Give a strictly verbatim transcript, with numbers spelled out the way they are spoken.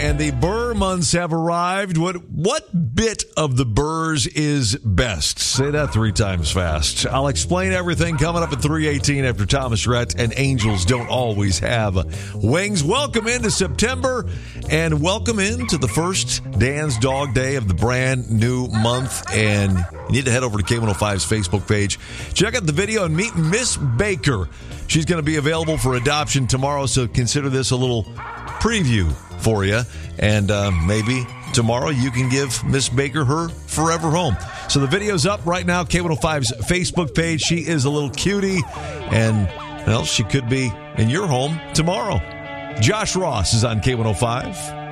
and the Burr months have arrived. What what bit of the Burrs is best? Say that three times fast. I'll explain everything coming up at three eighteen after Thomas Rhett, and angels don't always have wings. Welcome into September, and welcome into the first Dan's Dog Day of the brand new month. And you need to head over to K one oh five's Facebook page. Check out the video and meet Miss Baker. She's going to be available for adoption tomorrow, so consider this a little preview for you. And uh, maybe tomorrow you can give Miss Baker her forever home. So the video's up right now, K one oh five's Facebook page. She is a little cutie, and, well, she could be in your home tomorrow. Josh Ross is on K one oh five.